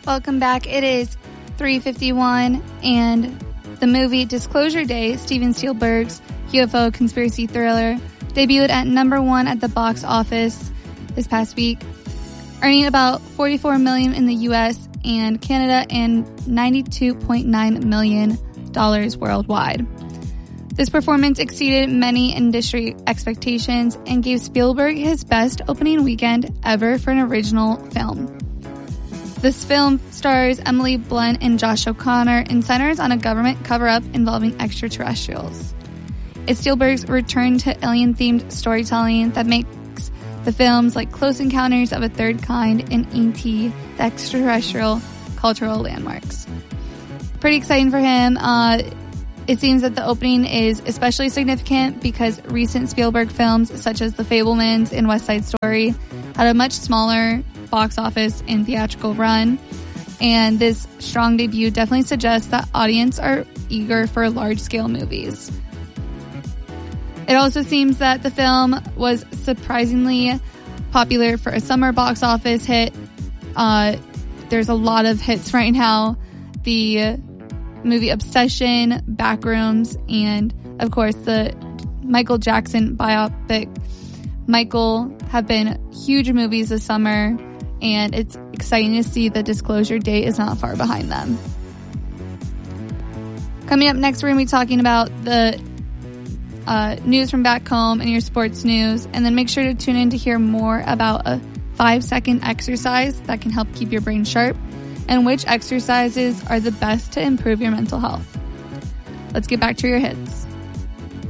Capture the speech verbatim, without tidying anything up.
Welcome back. It is three fifty-one, and the movie Disclosure Day, Steven Spielberg's U F O conspiracy thriller, debuted at number one at the box office this past week, earning about forty-four million dollars in the U S and Canada and ninety-two point nine million dollars worldwide. This performance exceeded many industry expectations and gave Spielberg his best opening weekend ever for an original film. This film stars Emily Blunt and Josh O'Connor and centers on a government cover-up involving extraterrestrials. It's Spielberg's return to alien-themed storytelling that makes the films like Close Encounters of a Third Kind and E T the extraterrestrial cultural landmarks. Pretty exciting for him. Uh, it seems that the opening is especially significant because recent Spielberg films such as The Fabelmans and West Side Story had a much smaller box office and theatrical run, and this strong debut definitely suggests that audiences are eager for large-scale movies. It also seems that the film was surprisingly popular for a summer box office hit. Uh, there's a lot of hits right now. The movie Obsession, Backrooms, and of course the Michael Jackson biopic Michael have been huge movies this summer, and it's exciting to see the Disclosure Date is not far behind them. Coming up next, we're going to be talking about the uh, news from back home and your sports news, and then make sure to tune in to hear more about a five-second exercise that can help keep your brain sharp and which exercises are the best to improve your mental health. Let's get back to your hits.